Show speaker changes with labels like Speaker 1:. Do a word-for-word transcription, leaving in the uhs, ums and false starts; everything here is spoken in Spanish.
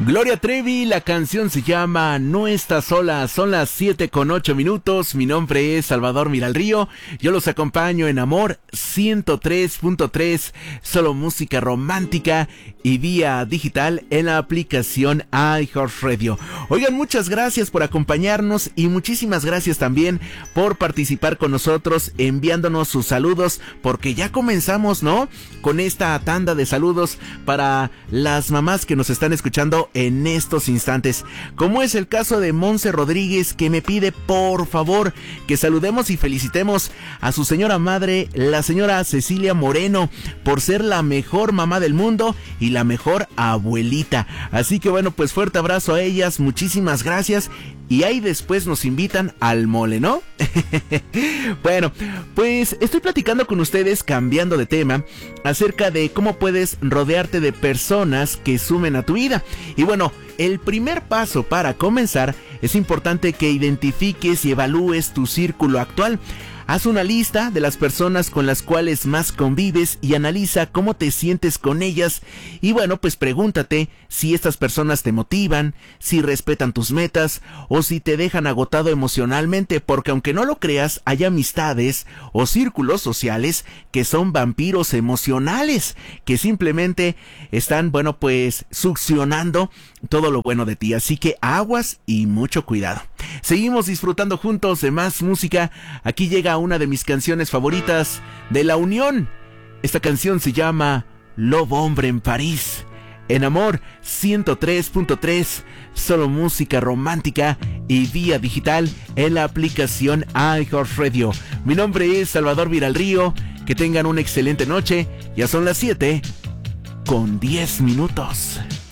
Speaker 1: Gloria Trevi, la canción se llama No estás sola, son las siete con ocho minutos, mi nombre es Salvador Miralrío, yo los acompaño en Amor ciento tres punto tres, solo música romántica y vía digital en la aplicación iHeartRadio. Oigan, muchas gracias por acompañarnos y muchísimas gracias también por participar con nosotros enviándonos sus saludos, porque ya comenzamos, ¿no?, con esta tanda de saludos para las mamás que nos están escuchando en estos instantes, como es el caso de Monse Rodríguez, que me pide por favor que saludemos y felicitemos a su señora madre, la señora Cecilia Moreno, por ser la mejor mamá del mundo y la mejor abuelita. Así que bueno, pues fuerte abrazo a ellas, muchísimas gracias. Y ahí después nos invitan al mole, ¿no? Bueno, pues estoy platicando con ustedes, cambiando de tema, acerca de cómo puedes rodearte de personas que sumen a tu vida. Y bueno, el primer paso para comenzar es importante que identifiques y evalúes tu círculo actual. Haz una lista de las personas con las cuales más convives y analiza cómo te sientes con ellas. Y bueno, pues pregúntate si estas personas te motivan, si respetan tus metas o si te dejan agotado emocionalmente, porque aunque no lo creas, hay amistades o círculos sociales que son vampiros emocionales, que simplemente están, bueno, pues succionando todo lo bueno de ti. Así que aguas y mucho cuidado. Seguimos disfrutando juntos de más música. Aquí llega una de mis canciones favoritas de La Unión. Esta canción se llama Lobo Hombre en París. En Amor ciento tres punto tres, solo música romántica y vía digital en la aplicación iHeartRadio. Mi nombre es Salvador Miralrío. Que tengan una excelente noche. Ya son las siete con diez minutos.